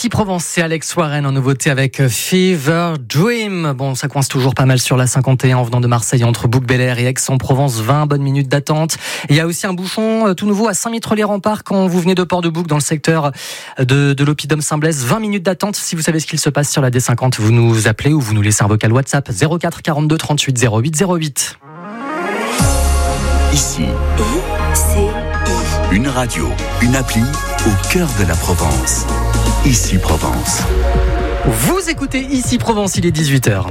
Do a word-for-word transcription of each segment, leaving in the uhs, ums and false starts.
Ici Provence, c'est Alex Warren en nouveauté avec Fever Dream. Bon, ça coince toujours pas mal sur la cinquante et un en venant de Marseille entre Bouc-Bel-Air et Aix-en-Provence. vingt bonnes minutes d'attente. Il y a aussi un bouchon tout nouveau à Saint-Mittre-les-Remparts quand vous venez de Port-de-Bouc dans le secteur de, de l'Oppidum Saint-Blaise. vingt minutes d'attente. Si vous savez ce qu'il se passe sur la D cinquante, vous nous appelez ou vous nous laissez un vocal WhatsApp zéro quatre quarante-deux trente-huit zéro huit zéro huit. Ici, une radio, une appli au cœur de la Provence. Ici Provence. Vous écoutez Ici Provence, il est dix-huit heures.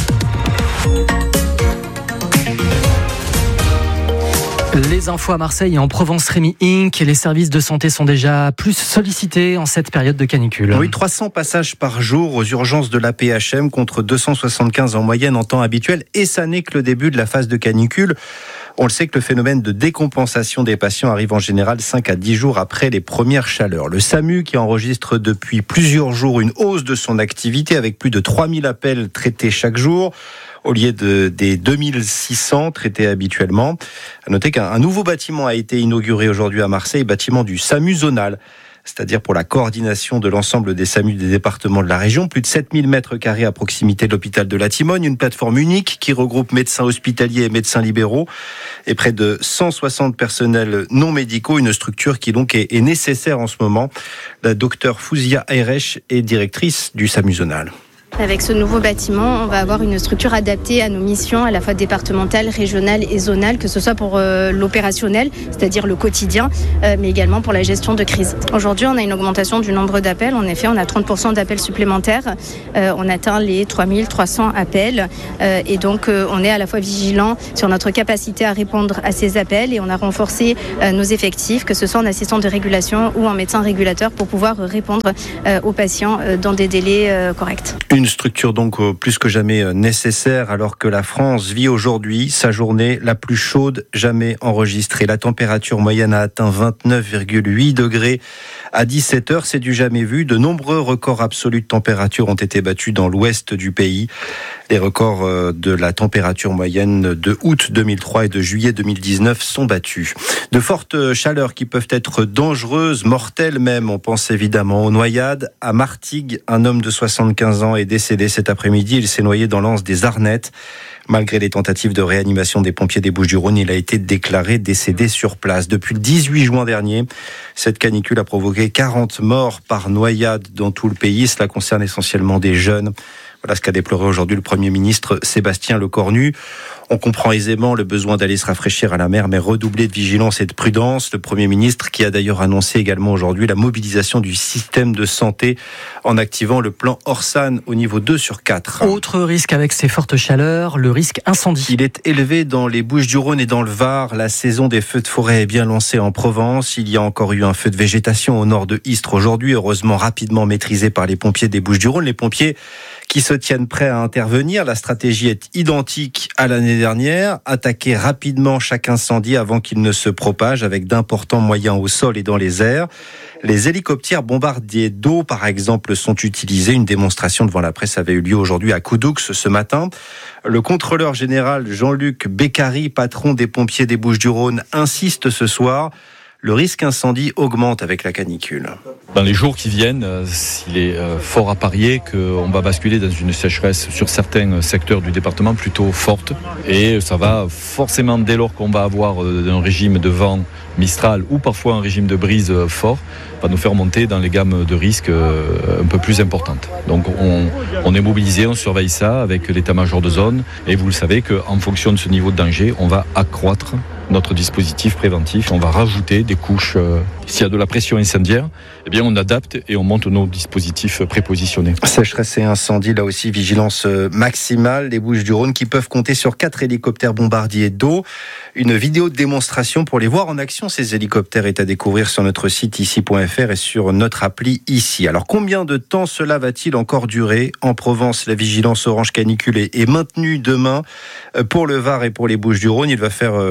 Les infos à Marseille et en Provence Rémy Incorporée. Les services de santé sont déjà plus sollicités en cette période de canicule. Oui, trois cents passages par jour aux urgences de l'A P H M contre deux cent soixante-quinze en moyenne en temps habituel. Et ça n'est que le début de la phase de canicule. On le sait que le phénomène de décompensation des patients arrive en général cinq à dix jours après les premières chaleurs. Le SAMU qui enregistre depuis plusieurs jours une hausse de son activité avec plus de trois mille appels traités chaque jour au lieu de, des deux mille six cents traités habituellement. À noter qu'un nouveau bâtiment a été inauguré aujourd'hui à Marseille, bâtiment du SAMU zonal, c'est-à-dire pour la coordination de l'ensemble des SAMU des départements de la région. Plus de sept mille mètres carrés à proximité de l'hôpital de la Timogne, une plateforme unique qui regroupe médecins hospitaliers et médecins libéraux et près de cent soixante personnels non médicaux, une structure qui donc est, est nécessaire en ce moment. La docteure Fouzia Ayresh est directrice du SAMU zonal. Avec ce nouveau bâtiment, on va avoir une structure adaptée à nos missions, à la fois départementales, régionales et zonales, que ce soit pour euh, l'opérationnel, c'est-à-dire le quotidien, euh, mais également pour la gestion de crise. Aujourd'hui, on a une augmentation du nombre d'appels. En effet, on a trente pour cent d'appels supplémentaires. Euh, on atteint les trois mille trois cents appels. Euh, et donc, euh, on est à la fois vigilant sur notre capacité à répondre à ces appels. Et on a renforcé euh, nos effectifs, que ce soit en assistant de régulation ou en médecin régulateur, pour pouvoir répondre euh, aux patients euh, dans des délais euh, corrects. Une structure donc plus que jamais nécessaire alors que la France vit aujourd'hui sa journée la plus chaude jamais enregistrée. La température moyenne a atteint vingt-neuf virgule huit degrés à dix-sept heures. C'est du jamais vu. De nombreux records absolus de température ont été battus dans l'ouest du pays. Les records de la température moyenne de août deux mille trois et de juillet deux mille dix-neuf sont battus. De fortes chaleurs qui peuvent être dangereuses, mortelles même. On pense évidemment aux noyades. À Martigues, un homme de soixante-quinze ans est décédé cet après-midi. Il s'est noyé dans l'anse des Arnettes. Malgré les tentatives de réanimation des pompiers des Bouches-du-Rhône, il a été déclaré décédé sur place. Depuis le dix-huit juin dernier, cette canicule a provoqué quarante morts par noyade dans tout le pays. Cela concerne essentiellement des jeunes. Voilà ce qu'a déploré aujourd'hui le Premier ministre Sébastien Lecornu. On comprend aisément le besoin d'aller se rafraîchir à la mer, mais redoubler de vigilance et de prudence. Le Premier ministre qui a d'ailleurs annoncé également aujourd'hui la mobilisation du système de santé en activant le plan Orsan au niveau deux sur quatre. Autre risque avec ces fortes chaleurs, le risque incendie. Il est élevé dans les Bouches-du-Rhône et dans le Var. La saison des feux de forêt est bien lancée en Provence. Il y a encore eu un feu de végétation au nord de Istres aujourd'hui, heureusement rapidement maîtrisé par les pompiers des Bouches-du-Rhône. Les pompiers qui se tiennent prêts à intervenir. La stratégie est identique à l'année dernière. Attaquer rapidement chaque incendie avant qu'il ne se propage avec d'importants moyens au sol et dans les airs. Les hélicoptères bombardiers d'eau, par exemple, sont utilisés. Une démonstration devant la presse avait eu lieu aujourd'hui à Coudoux ce matin. Le contrôleur général Jean-Luc Beccari, patron des pompiers des Bouches-du-Rhône, insiste ce soir. Le risque incendie augmente avec la canicule. Dans les jours qui viennent, il est fort à parier qu'on va basculer dans une sécheresse sur certains secteurs du département plutôt forte. Et ça va forcément, dès lors qu'on va avoir un régime de vent Mistral ou parfois un régime de brise fort, va nous faire monter dans les gammes de risques un peu plus importantes. Donc on, on est mobilisé, on surveille ça avec l'état-major de zone. Et vous le savez qu'en fonction de ce niveau de danger, on va accroître notre dispositif préventif. On va rajouter des couches. Euh, s'il y a de la pression incendiaire, eh bien on adapte et on monte nos dispositifs prépositionnés. Sécheresse et incendie, là aussi vigilance maximale. Les Bouches-du-Rhône qui peuvent compter sur quatre hélicoptères bombardiers d'eau. Une vidéo de démonstration pour les voir en action. Ces hélicoptères est à découvrir sur notre site ici point f r et sur notre appli ici. Alors combien de temps cela va-t-il encore durer ? En Provence, la vigilance orange canicule est maintenue demain. Pour le Var et pour les Bouches-du-Rhône, il va faire chaud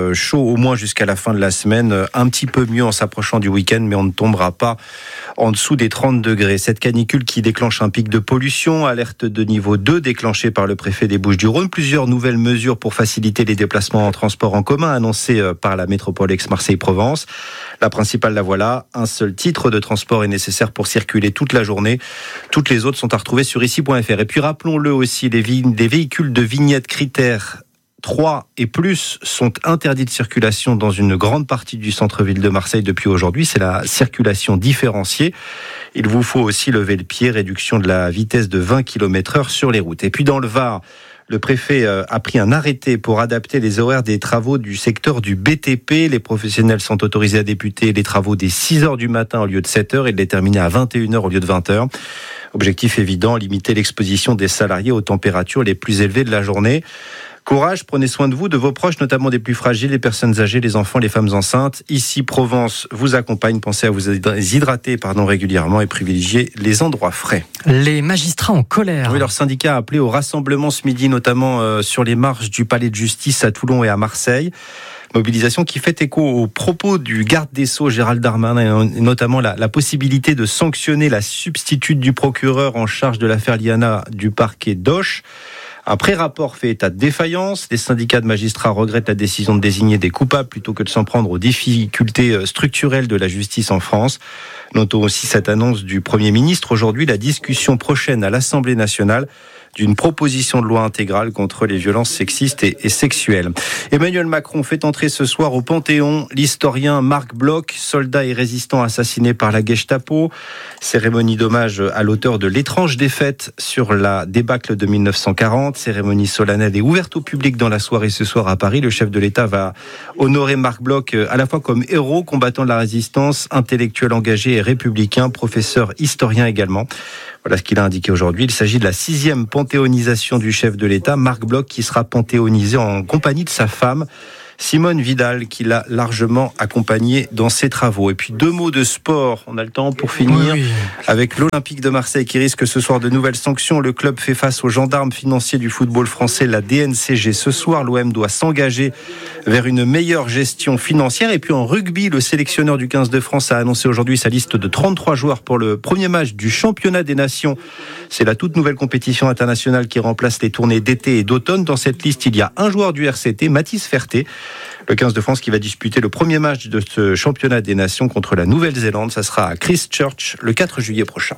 au moins jusqu'à la fin de la semaine. Un petit peu mieux en s'approchant du week-end, mais on ne tombera pas en dessous des trente degrés. Cette canicule qui déclenche un pic de pollution, alerte de niveau deux déclenchée par le préfet des Bouches-du-Rhône. Plusieurs nouvelles mesures pour faciliter les déplacements en transport en commun annoncées par la métropole Aix-Marseille-Provence. La principale, la voilà. Un seul titre de transport est nécessaire pour circuler toute la journée. Toutes les autres sont à retrouver sur ici point f r. Et puis rappelons-le aussi, les, vi- les véhicules de vignette critères trois et plus sont interdits de circulation dans une grande partie du centre-ville de Marseille depuis aujourd'hui. C'est la circulation différenciée. Il vous faut aussi lever le pied, réduction de la vitesse de vingt kilomètres heure sur les routes. Et puis dans le Var, le préfet a pris un arrêté pour adapter les horaires des travaux du secteur du B T P. Les professionnels sont autorisés à débuter les travaux dès six heures du matin au lieu de sept heures et de les terminer à vingt et une heures au lieu de vingt heures. Objectif évident, limiter l'exposition des salariés aux températures les plus élevées de la journée. Courage, prenez soin de vous, de vos proches, notamment des plus fragiles, les personnes âgées, les enfants, les femmes enceintes. Ici, Provence vous accompagne. Pensez à vous hydrater pardon, régulièrement et privilégier les endroits frais. Les magistrats en colère. Oui, leur syndicat a appelé au rassemblement ce midi, notamment euh, sur les marches du palais de justice à Toulon et à Marseille. Mobilisation qui fait écho aux propos du garde des Sceaux Gérald Darmanin, et notamment la, la possibilité de sanctionner la substitute du procureur en charge de l'affaire Liana du parquet d'Auch. Un pré-rapport fait état de défaillance. Les syndicats de magistrats regrettent la décision de désigner des coupables plutôt que de s'en prendre aux difficultés structurelles de la justice en France. Notons aussi cette annonce du Premier ministre. Aujourd'hui, la discussion prochaine à l'Assemblée nationale d'une proposition de loi intégrale contre les violences sexistes et, et sexuelles. Emmanuel Macron fait entrer ce soir au Panthéon l'historien Marc Bloch, soldat et résistant assassiné par la Gestapo. Cérémonie d'hommage à l'auteur de L'étrange défaite sur la débâcle de mille neuf cent quarante. Cérémonie solennelle et ouverte au public dans la soirée ce soir à Paris. Le chef de l'État va honorer Marc Bloch à la fois comme héros, combattant de la résistance, intellectuel engagé et républicain, professeur historien également. Voilà ce qu'il a indiqué aujourd'hui. Il s'agit de la sixième panthéonisation du chef de l'État, Marc Bloch, qui sera panthéonisé en compagnie de sa femme, Simone Vidal, qui l'a largement accompagné dans ses travaux. Et puis deux mots de sport, on a le temps pour finir, oui, oui. Avec l'Olympique de Marseille qui risque ce soir de nouvelles sanctions. Le club fait face aux gendarmes financiers du football français, la D N C G. Ce soir, l'O M doit s'engager vers une meilleure gestion financière. Et puis en rugby, le sélectionneur du quinze de France a annoncé aujourd'hui sa liste de trente-trois joueurs pour le premier match du championnat des nations. C'est la toute nouvelle compétition internationale qui remplace les tournées d'été et d'automne. Dans cette liste, il y a un joueur du R C T, Mathis Ferté. Le quinze de France qui va disputer le premier match de ce championnat des nations contre la Nouvelle-Zélande. Ça sera à Christchurch le quatre juillet prochain.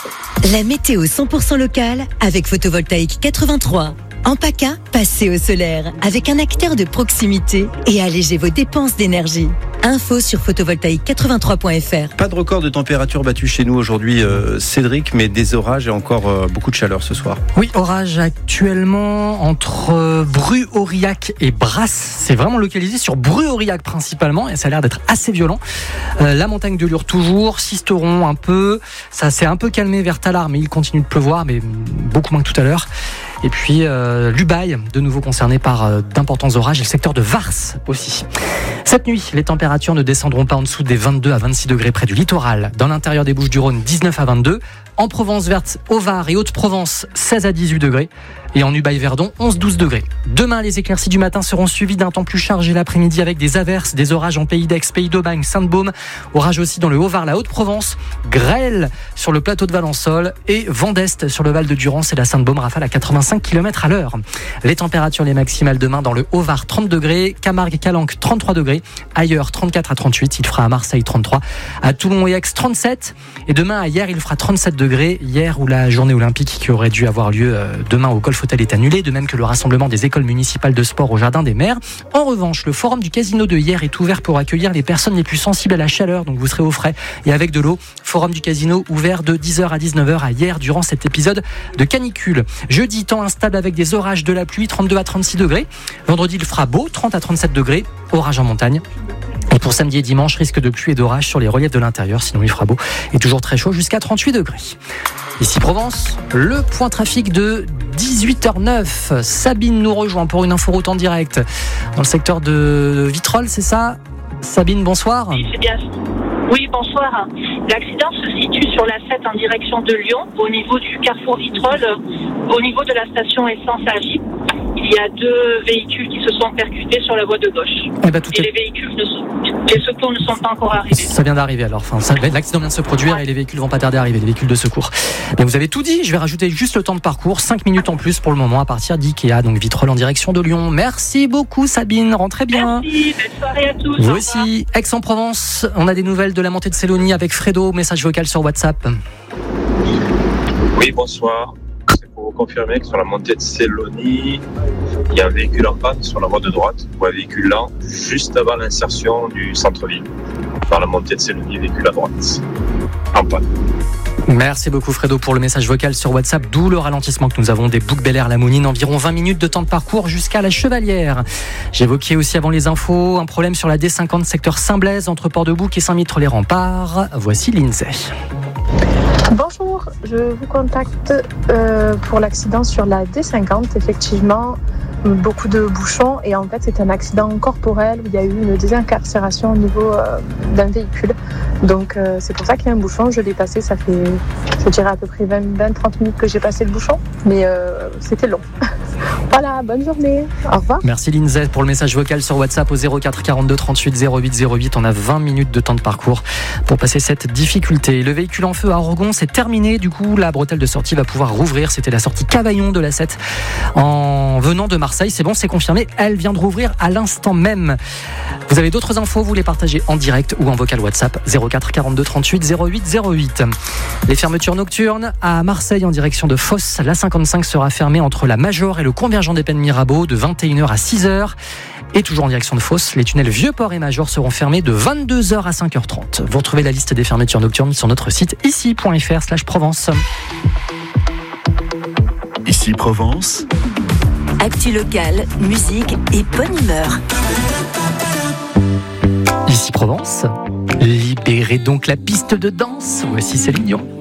La météo cent pour cent locale avec Photovoltaïque quatre-vingt-trois. En PACA, passez au solaire avec un acteur de proximité et allégez vos dépenses d'énergie. Info sur photovoltaïque quatre-vingt-trois point f r. Pas de record de température battu chez nous aujourd'hui, euh, Cédric, mais des orages et encore euh, beaucoup de chaleur ce soir. Oui, orage actuellement entre euh, Bru-Aurillac et Brasse. C'est vraiment localisé sur Bru-Aurillac principalement et ça a l'air d'être assez violent. Euh, la montagne de Lure toujours, Sisteron un peu. Ça s'est un peu calmé vers Tallard, mais il continue de pleuvoir, mais beaucoup moins que tout à l'heure. Et puis euh, l'Ubaye, de nouveau concerné par euh, d'importants orages, et le secteur de Vars aussi. Cette nuit, les températures ne descendront pas en dessous des vingt-deux à vingt-six degrés près du littoral. Dans l'intérieur des Bouches-du-Rhône, dix-neuf à vingt-deux. En Provence verte, au Var et Haute-Provence, seize à dix-huit degrés. Et en Ubaye-Verdon, onze à douze degrés. Demain, les éclaircies du matin seront suivies d'un temps plus chargé l'après-midi avec des averses, des orages en Pays d'Aix, Pays d'Aubagne, Sainte-Baume. Orage aussi dans le Haut-Var, la Haute-Provence. Grêle sur le plateau de Valençol et vent d'Est sur le Val de Durance et la Sainte-Baume, rafale à quatre-vingt-cinq kilomètres à l'heure. Les températures les maximales demain dans le Haut-Var, trente degrés. Camargue et Calanque, trente-trois degrés. Ailleurs, trente-quatre à trente-huit. Il fera à Marseille trente-trois. À Toulon et Aix, trente-sept. Et demain, à hier, il fera trente-sept degrés. Hier, où la journée olympique qui aurait dû avoir lieu demain au Golf Hotel est annulée, de même que le rassemblement des écoles municipales de sport au Jardin des Mers. En revanche, le forum du casino de hier est ouvert pour accueillir les personnes les plus sensibles à la chaleur, donc vous serez au frais et avec de l'eau. Forum du casino ouvert de dix heures à dix-neuf heures à hier durant cet épisode de canicule. Jeudi, temps instable avec des orages, de la pluie, trente-deux à trente-six degrés. Vendredi, il fera beau, trente à trente-sept degrés, orage en montagne. Et pour samedi et dimanche, risque de pluie et d'orage sur les reliefs de l'intérieur, sinon il fera beau et toujours très chaud jusqu'à trente-huit degrés. Ici Provence, le point trafic de dix-huit heures neuf. Sabine nous rejoint pour une inforoute en direct dans le secteur de Vitrolles, c'est ça? Sabine, bonsoir. Oui, c'est bien. Oui, bonsoir. L'accident se situe sur la sept en direction de Lyon, au niveau du carrefour Vitrolles, au niveau de la station essence Agi. Il il y a deux véhicules qui se sont percutés sur la voie de gauche. Eh ben, tout et est... les véhicules ne sont, les secours ne sont pas encore arrivés. Ça vient d'arriver alors. Enfin, ça, l'accident vient de se produire et les véhicules vont pas tarder à arriver, les véhicules de secours. Mais vous avez tout dit. Je vais rajouter juste le temps de parcours, cinq minutes en plus pour le moment à partir d'Ikea, donc Vitrolles en direction de Lyon. Merci beaucoup Sabine, rentrez bien. Merci, belle soirée à tous. Vous aussi, Aix-en-Provence, on a des nouvelles de la montée de Sélonie avec Fredo, message vocal sur WhatsApp. Oui, bonsoir. C'est pour vous confirmer que sur la montée de Sélonie, il y a un véhicule en panne sur la voie de droite, ou un véhicule lent, juste avant l'insertion du centre-ville. Dans la montée de Sélonie, véhicule à droite, en panne. Merci beaucoup Fredo pour le message vocal sur WhatsApp, d'où le ralentissement que nous avons des Bouc-Bel-Air-la-Mounine, environ vingt minutes de temps de parcours jusqu'à la Chevalière. J'évoquais aussi avant les infos un problème sur la D cinquante secteur Saint-Blaise entre Port-de-Bouc et Saint-Mitre-les-Remparts. Voici Lindsay. Bonjour, je vous contacte euh, pour l'accident sur la D cinquante. Effectivement, beaucoup de bouchons et en fait c'est un accident corporel où il y a eu une désincarcération au niveau euh, d'un véhicule. Donc euh, c'est pour ça qu'il y a un bouchon. Je l'ai passé, ça fait je dirais à peu près vingt à trente minutes que j'ai passé le bouchon, mais euh, c'était long. Voilà, bonne journée, au revoir. Merci Lindsay pour le message vocal sur WhatsApp au zéro quatre quarante-deux trente-huit zéro huit zéro huit. On a vingt minutes de temps de parcours pour passer cette difficulté. Le véhicule en feu à Orgon, c'est terminé. Du coup, la bretelle de sortie va pouvoir rouvrir. C'était la sortie Cavaillon de l'A sept en venant de Marseille. C'est bon, c'est confirmé. Elle vient de rouvrir à l'instant même. Vous avez d'autres infos, vous les partagez en direct ou en vocal WhatsApp zéro quatre quarante-deux trente-huit zéro huit zéro huit. Les fermetures nocturnes à Marseille en direction de Fos. La cinquante-cinq sera fermée entre la Major et le convergent des Pennes Mirabeau de vingt et une heures à six heures. Et toujours en direction de Fos, les tunnels Vieux-Port et Major seront fermés de vingt-deux heures à cinq heures trente. Vous retrouvez la liste des fermetures nocturnes sur notre site ici point f r slash Provence. Ici Provence. Actu locale, musique et bonne humeur. Ici Provence, libérez donc la piste de danse. Voici Céline Dion.